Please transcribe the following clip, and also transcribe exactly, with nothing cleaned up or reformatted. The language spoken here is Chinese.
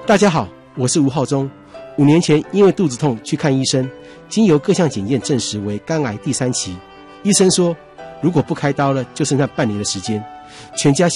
大家好，我是吴浩中。五年前因为肚子痛去看医生，经由各项检验证实为肝癌第三期。医生说，如果不开刀了，就剩下半年的时间，全家